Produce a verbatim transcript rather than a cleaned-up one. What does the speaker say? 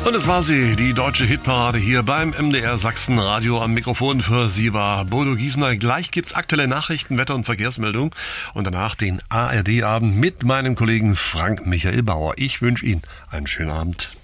Und es war sie, die deutsche Hitparade hier beim M D R Sachsenradio. Am Mikrofon für Sie war Bodo Giesner. Gleich gibt's aktuelle Nachrichten, Wetter- und Verkehrsmeldung und danach den A R D-Abend mit meinem Kollegen Frank Michael Bauer. Ich wünsche Ihnen einen schönen Abend.